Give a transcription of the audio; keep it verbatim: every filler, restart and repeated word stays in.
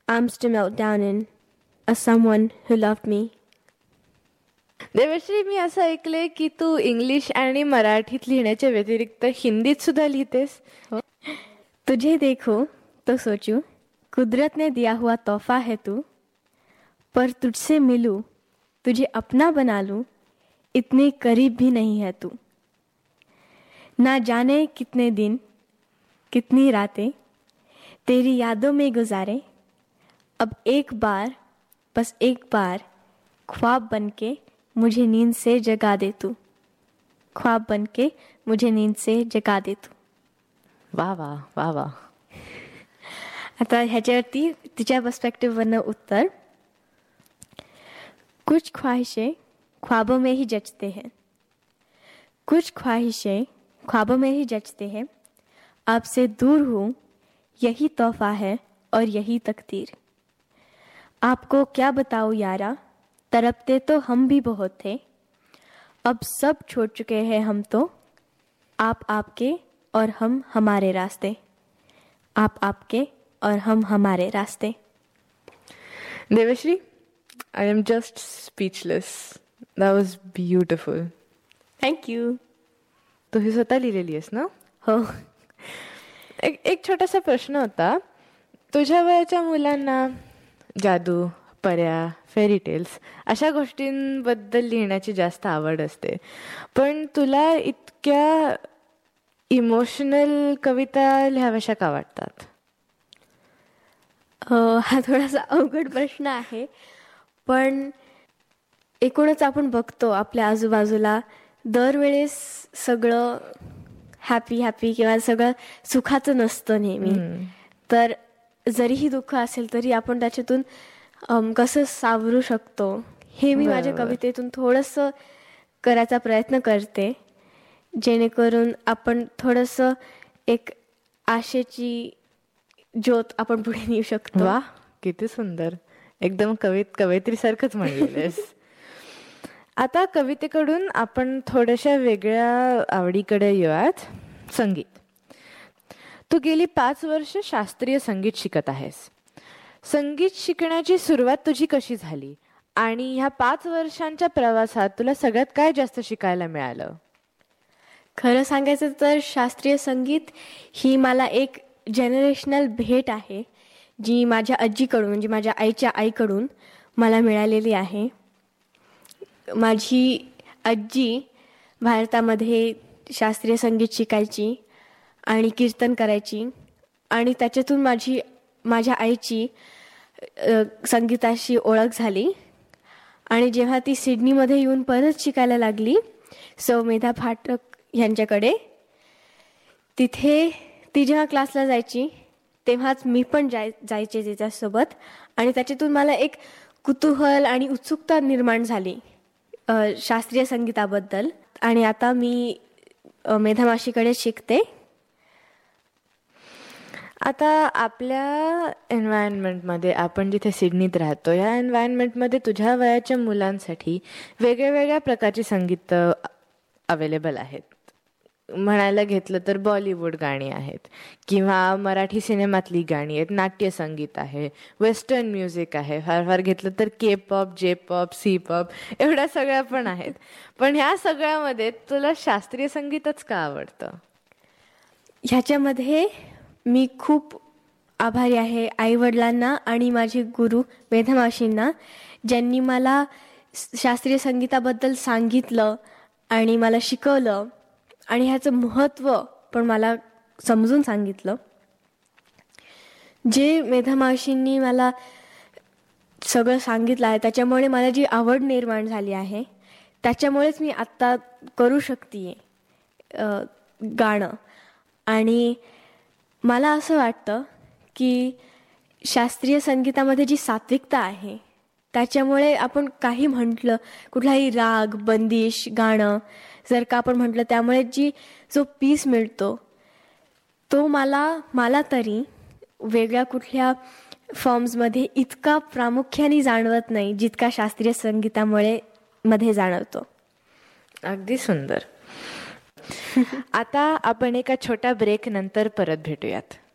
arms to melt down in, as someone who loved me. Devashree, मी असं ऐकलंय की तू English आणि मराठीत लिहिण्याच्या व्यतिरिक्त हिंदीत सुद्धा लिहितेस. तुझे देखो तो सोचूं, कुदरत ने दिया हुआ तोहफा है तू, पर तुझसे मिलूं, तुझे अपना बना लूं, इतने करीब भी नहीं है तू. ना जाने कितने दिन, कितनी रातें तेरी यादों में गुजारे, अब एक बार, बस एक बार ख्वाब बनके मुझे नींद से जगा दे तू. ख्वाब बनके मुझे नींद से जगा दे तू. वा वा वा वा. आता ह्याच्यावरती तिच्या पर्स्पेक्टिव्हवरनं उत्तर. कुछ ख्वाहिशें ख्वाबों में ही जचते हैं, कुछ ख्वाहिशें ख्वाबों में ही जचते हैं, आपसे दूर हूँ यही तोहफा है और यही तकदीर. आपको क्या बताऊँ यारा, तड़पते तो हम भी बहुत थे, अब सब छोड़ चुके हैं हम तो, आप आपके और हम हमारे रास्ते. आप आपके और हम हमारे रास्ते. Devashree, I am just speechless. That was beautiful. Thank you. तू ही स्वतः लिहिलेली आहेस ना? हो. एक एक छोटासा प्रश्न होता. तुझ्या वयाच्या मुलांना जादू, पऱ्या, फेरी टेल्स अशा गोष्टींबद्दल लिहिण्याची जास्त आवड असते, पण तुला इतक्या इमोशनल कविता लिहाव्याशा का वाटतात? हा थोडासा अवघड प्रश्न आहे, पण एकूणच आपण बघतो आपल्या आजूबाजूला दरवेळेस सगळं हॅपी हॅपी किंवा सगळं सुखाचं नसतं नेहमी. तर जरीही दुःख असेल तरी आपण त्याच्यातून कसं सावरू शकतो हे मी माझ्या कवितेतून थोडंसं करायचा प्रयत्न करते, जेणेकरून आपण थोडंसं एक आशेची ज्योत आपण पुढे नेऊ शकतो. वा, किती सुंदर. एकदम कवित कवयित्रीसारखंच म्हणलेस. आता कवितेकडून आपण थोड्याशा वेगळ्या आवडीकडे येऊयात. संगीत. तू गेली पाच वर्ष शास्त्रीय संगीत शिकत आहेस. संगीत शिकण्याची सुरुवात तुझी कशी झाली आणि ह्या पाच वर्षांच्या प्रवासात तुला सगळ्यात काय जास्त शिकायला मिळालं? खरं सांगायचं तर शास्त्रीय संगीत ही मला एक जनरेशनल भेट आहे, जी माझ्या आजीकडून म्हणजे माझ्या आईच्या आईकडून मला मिळालेली आहे. माझी आजी भारतामध्ये शास्त्रीय संगीत शिकायची आणि कीर्तन करायची, आणि त्याच्यातून माझी माझ्या आईची संगीताशी ओळख झाली. आणि जेव्हा ती सिडनीमध्ये येऊन परत शिकायला लागली सौ मेधा फाटक यांच्याकडे, तिथे ती जेव्हा क्लासला जायची तेव्हाच मी पण जाय जायचे तिच्यासोबत, आणि त्याच्यातून मला एक कुतूहल आणि उत्सुकता निर्माण झाली शास्त्रीय संगीताबद्दल. आणि आता मी मेधा माशीकडे शिकते. आता आपल्या एन्व्हायरमेंटमध्ये, आपण जिथे सिडनीत राहतो या एन्व्हायरमेंटमध्ये तुझ्या वयाच्या मुलांसाठी वेगळ्या वेगळ्या प्रकारची संगीत अवेलेबल आहेत. म्हणायला घेतलं तर बॉलिवूड गाणी आहेत किंवा मराठी सिनेमातली गाणी आहेत, नाट्यसंगीत आहे, वेस्टर्न म्युझिक आहे, फार फार घेतलं तर के pop, J pop, C pop, एवढ्या सगळ्या पण आहेत. पण ह्या सगळ्यामध्ये तुला शास्त्रीय संगीतच का आवडतं? ह्याच्यामध्ये मी खूप आभारी आहे आईवडिलांना आणि माझे गुरु मेधा माशींना, ज्यांनी मला शास्त्रीय संगीताबद्दल सांगितलं आणि मला शिकवलं आणि ह्याचं महत्त्व पण मला समजून सांगितलं. जे मेधा मावशींनी मला सगळं सांगितलं आहे त्याच्यामुळे मला जी आवड निर्माण झाली आहे, त्याच्यामुळेच मी आत्ता करू शकते गाणं. आणि मला असं वाटतं की शास्त्रीय संगीतामध्ये जी सात्विकता आहे त्याच्यामुळे आपण काही म्हटलं, कुठलाही राग, बंदिश, गाणं जर का आपण म्हटलं, त्यामुळे जी जो पीस मिळतो तो मला मला तरी वेगळ्या कुठल्या फॉर्म्समध्ये इतका प्रामुख्याने जाणवत नाही जितका शास्त्रीय संगीतामुळे मध्ये जाणवतो. अगदी सुंदर. आता आपण एका छोट्या ब्रेक नंतर परत भेटूयात.